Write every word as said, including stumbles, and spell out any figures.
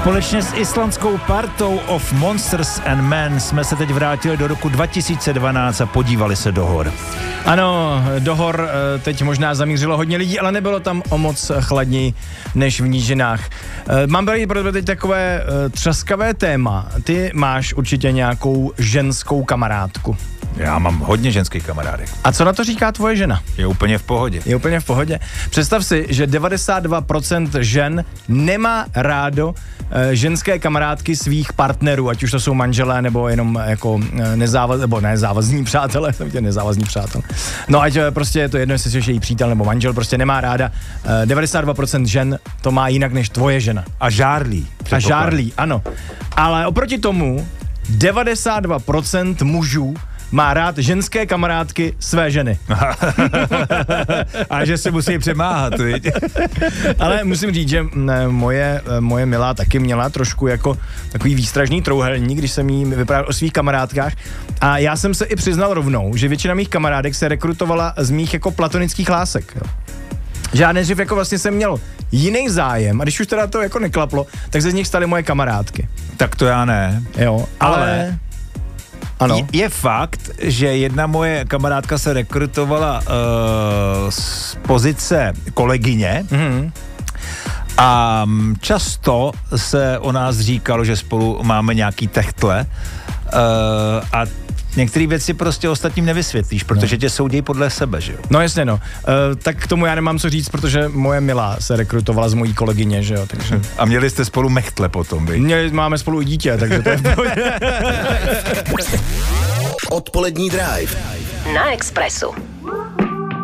Společně s islandskou partou of Monsters and Men jsme se teď vrátili do roku dva tisíce dvanáct a podívali se do hor. Ano, do hor teď možná zamířilo hodně lidí, ale nebylo tam o moc chladněji než v nížinách. Mám tady pro tebe teď takové třaskavé téma. Ty máš určitě nějakou ženskou kamarádku. Já mám hodně ženských kamarádek. A co na to říká tvoje žena? Je úplně v pohodě. Je úplně v pohodě. Představ si, že devadesát dva procent žen nemá rádo e, ženské kamarádky svých partnerů, ať už to jsou manželé nebo jenom jako nezávaz, nebo ne závazní přátelé, nezávazní přátel. No ať prostě je to jedno, jestli jsi její přítel nebo manžel, prostě nemá ráda. E, devadesát dva procent žen to má jinak než tvoje žena. A žárlí. A žárlí, ano. Ale oproti tomu devadesát dva procent mužů má rád ženské kamarádky své ženy. A že se musí přemáhat, viď? Ale musím říct, že moje, moje milá taky měla trošku jako takový výstražný trouhelník, když jsem jí vyprávěl o svých kamarádkách. A já jsem se i přiznal rovnou, že většina mých kamarádek se rekrutovala z mých jako platonických lásek. Jo. Že já nejdřív jako vlastně jsem měl jiný zájem a když už teda to jako neklaplo, tak se z nich staly moje kamarádky. Tak to já ne. Jo, ale... ale... Ano. Je fakt, že jedna moje kamarádka se rekrutovala uh, z pozice kolegyně mm-hmm. a často se o nás říkalo, že spolu máme nějaký techtle uh, a některé věci prostě ostatním nevysvětlíš, protože no. tě soudí podle sebe, že jo? No jasně, no. E, tak k tomu já nemám co říct, protože moje milá se rekrutovala z mojí kolegyně, že jo, takže... A měli jste spolu mechtle potom, viď? Měli, máme spolu i dítě, takže to je v pohodě. Odpolední drive na Expressu.